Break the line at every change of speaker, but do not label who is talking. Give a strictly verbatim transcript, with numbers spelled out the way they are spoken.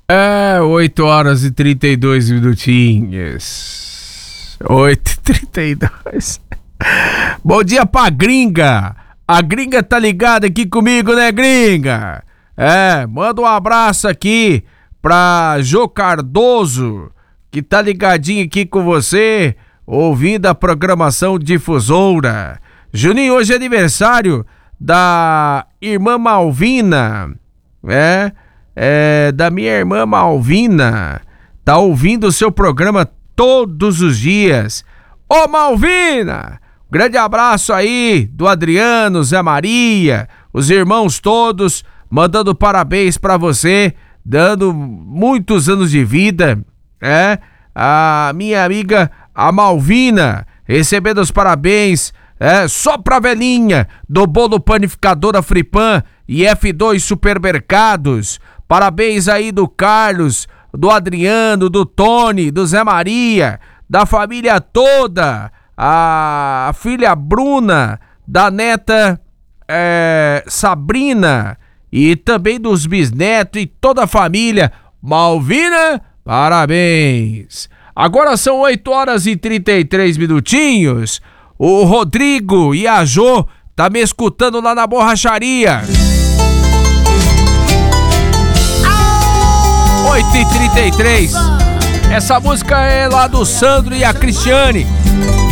É, oito horas e trinta e dois minutinhos. oito e trinta e dois. Bom dia pra gringa. A gringa tá ligada aqui comigo, né, gringa? É, manda um abraço aqui pra Jô Cardoso, que tá ligadinho aqui com você, ouvindo a programação Difusora. Juninho, hoje é aniversário da irmã Malvina, é, é, da minha irmã Malvina, tá ouvindo o seu programa todos os dias. Ô Malvina, grande abraço aí do Adriano, Zé Maria, os irmãos todos, mandando parabéns pra você, dando muitos anos de vida, é, a minha amiga, a Malvina, recebendo os parabéns, é, só pra velhinha, do Bolo Panificadora Fripan e F dois Supermercados. Parabéns aí do Carlos, do Adriano, do Tony, do Zé Maria, da família toda, a filha Bruna, da neta é, Sabrina e também dos bisnetos e toda a família. Malvina, parabéns! Agora são oito horas e trinta e três minutinhos. O Rodrigo e a Jô tá me escutando lá na borracharia. oito e trinta e três. Essa música é lá do Sandro e a Cristiane.